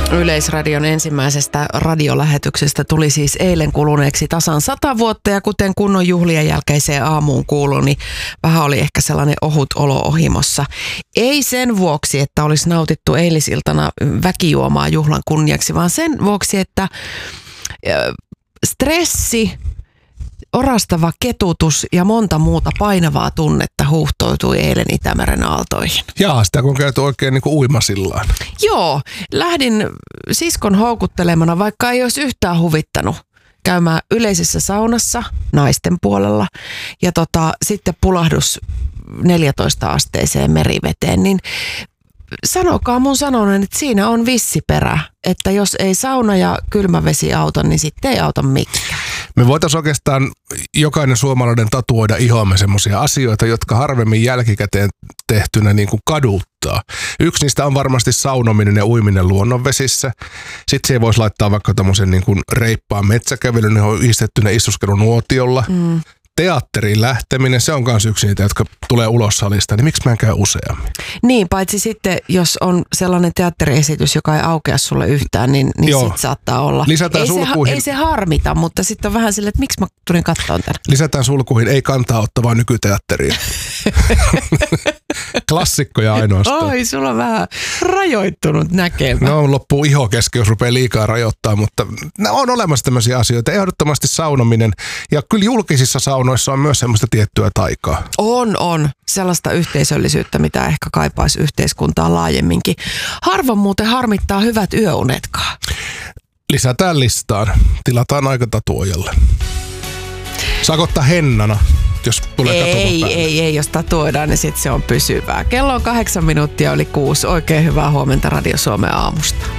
Yleisradion ensimmäisestä radiolähetyksestä tuli siis eilen kuluneeksi tasan 100 vuotta ja kuten kunnon juhlien jälkeiseen aamuun kuului, niin vähän oli ehkä sellainen ohut olo ohimossa. Ei sen vuoksi, että olisi nautittu eilisiltana väkijuomaa juhlan kunniaksi, vaan sen vuoksi, että stressi, orastava ketutus ja monta muuta painavaa tunnetta huuhtoutui eilen Itämeren aaltoihin. Jaa, sitä kun on käyty oikein niin kuin uimasillaan. Joo, lähdin siskon houkuttelemana, vaikka ei olisi yhtään huvittanut käymään yleisessä saunassa naisten puolella ja sitten pulahdus 14-asteiseen meriveteen, niin sanokaa mun sanonen, että siinä on vissiperä, että jos ei sauna ja kylmävesi auta, niin sitten ei auta mikään. Me voitaisiin oikeastaan jokainen suomalainen tatuoida ihoamme semmoisia asioita, jotka harvemmin jälkikäteen tehtynä niin kuin kaduttaa. Yksi niistä on varmasti saunominen ja uiminen luonnonvesissä. Sitten siihen voisi laittaa vaikka tämmöisen niin kuin reippaan metsäkävelyn, johon on yhdistettynä istuskalunuotiolla. Teatteriin lähteminen, se on myös yksi niitä, jotka tulee ulos salista, niin miksi mä en käy useammin? Niin, paitsi sitten, jos on sellainen teatteriesitys, joka ei aukea sulle yhtään, niin sitten saattaa olla. Lisätään sulkuihin. Ei se harmita, mutta sitten on vähän silleen, että miksi mä tulin katsomaan tänne. Lisätään sulkuihin, ei kantaa ottavaa nykyteatteria. Klassikkoja ainoastaan. Oi, sulla on vähän rajoittunut näkemä. No loppuu iho kesken, jos rupeaa liikaa rajoittaa, mutta on olemassa tämmöisiä asioita. Ehdottomasti saunominen ja kyllä julkisissa saunoissa on myös semmoista tiettyä taikaa. On. Sellaista yhteisöllisyyttä, mitä ehkä kaipaisi yhteiskuntaa laajemminkin. Harvoin muuten harmittaa hyvät yöunetkaan. Lisätään listaan. Tilataan aika tatuojalle. Saako ottaa hennana, jos tulee katsomaan päälle? Ei, jos tatuoidaan, niin sitten se on pysyvää. Kello on 8 minuuttia yli 6. Oikein hyvää huomenta Radio Suomen aamusta.